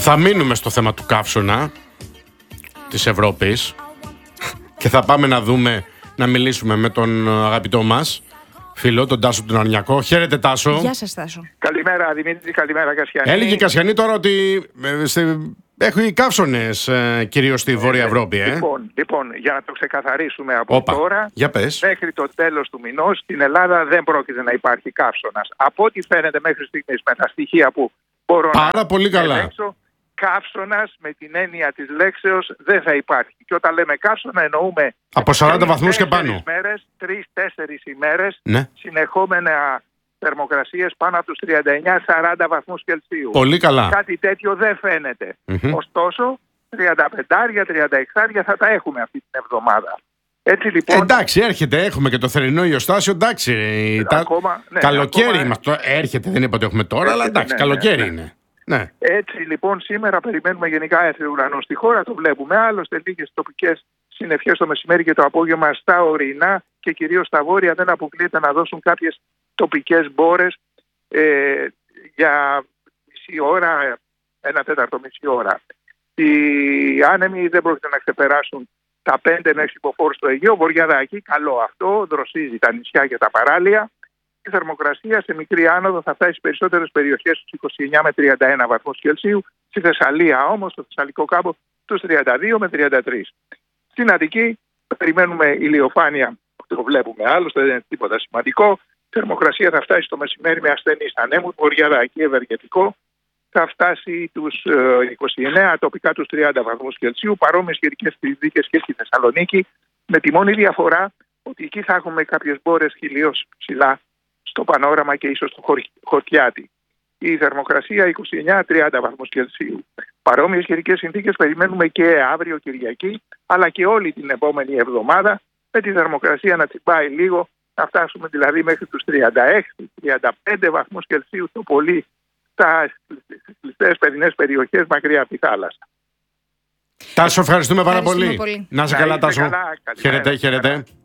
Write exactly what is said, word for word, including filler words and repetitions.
Θα μείνουμε στο θέμα του καύσωνα της Ευρώπης και θα πάμε να δούμε, να μιλήσουμε με τον αγαπητό μας φίλο, τον Τάσο τον Αρνιακό. Χαίρετε, Τάσο. Γεια σας, Τάσο. Καλημέρα, Δημήτρη, καλημέρα, Κασιανή. Έλεγε η Κασιανή τώρα ότι ε, σε, έχουν καύσωνες ε, κυρίως στη Βόρεια Ευρώπη. Ε. Λοιπόν, λοιπόν, για να το ξεκαθαρίσουμε από Όπα, τώρα, για πες. μέχρι το τέλος του μηνός στην Ελλάδα δεν πρόκειται να υπάρχει καύσωνας. Από ό,τι φαίνεται μέχρι στιγμής με τα στοιχεία που μπορώ Πάρα να πολύ καλά. ελέγξω, καύσωνας με την έννοια της λέξεως δεν θα υπάρχει. Και όταν λέμε καύσωνα εννοούμε Από σαράντα βαθμούς και πάνω. τρεις-τέσσερις ημέρες Ναι. συνεχόμενα θερμοκρασίες πάνω από τους τριάντα εννιά σαράντα βαθμούς Κελσίου. Πολύ καλά. Κάτι τέτοιο δεν φαίνεται. Mm-hmm. Ωστόσο, τριάντα πέντε τριάντα έξι θα τα έχουμε αυτή την εβδομάδα. Έτσι λοιπόν. Εντάξει, έρχεται, έχουμε και το θερινό ηιοστάσιο. Εντάξει, τα... ακόμα, ναι, καλοκαίρι ακόμα... είμαστε. Έρχεται, δεν είπα ότι έχουμε τώρα, έρχεται, αλλά εντάξει, ναι, καλοκαίρι ναι, ναι. είναι. Ναι. Έτσι λοιπόν, σήμερα περιμένουμε γενικά έθριο ουρανό στη χώρα, το βλέπουμε. Άλλωστε, λίγες τοπικές συννεφιές το μεσημέρι και το απόγευμα στα ορεινά και κυρίως στα βόρεια δεν αποκλείεται να δώσουν κάποιες τοπικές μπόρες ε, για μισή ώρα, ένα τέταρτο μισή ώρα. Οι άνεμοι δεν πρόκειται να ξεπεράσουν τα πέντε με έξι υποφόρους στο Αιγαίο. Βορειαδάκι, καλό αυτό, δροσίζει τα νησιά και τα παράλια. Η θερμοκρασία σε μικρή άνοδο θα φτάσει στις περισσότερες περιοχές στους είκοσι εννιά με τριάντα ένα βαθμούς Κελσίου. Στη Θεσσαλία όμως, στο Θεσσαλικό κάμπο, στους τριάντα δύο με τριάντα τρία. Στην Αττική περιμένουμε ηλιοφάνεια, το βλέπουμε άλλωστε, δεν είναι τίποτα σημαντικό. Η θερμοκρασία θα φτάσει στο μεσημέρι με ασθενείς ανέμους, βορειαδάκι ευεργετικό. Θα φτάσει τους είκοσι εννέα, τοπικά τους τριάντα βαθμούς Κελσίου, παρόμοιες καιρικές συνθήκες και στη Θεσσαλονίκη, με τη μόνη διαφορά ότι εκεί θα έχουμε κάποιες μπόρες χιλίως ψηλά στο πανόραμα και ίσως στο Χορτιάτι. Η θερμοκρασία είκοσι εννέα τριάντα βαθμούς Κελσίου. Παρόμοιες καιρικές συνθήκες περιμένουμε και αύριο Κυριακή, αλλά και όλη την επόμενη εβδομάδα, με τη θερμοκρασία να τσιμπάει λίγο, να φτάσουμε δηλαδή μέχρι τους τριάντα έξι τριάντα πέντε βαθμούς Κελσίου το πολύ, στα κλειστές παιδινές περιοχές μακριά από τη θάλασσα. Τάσο, ευχαριστούμε πάρα Ευχαριστούμε πολύ. πολύ. Να είσαι καλά, Τάσο. Καλά, Χαίρετε, χαίρετε.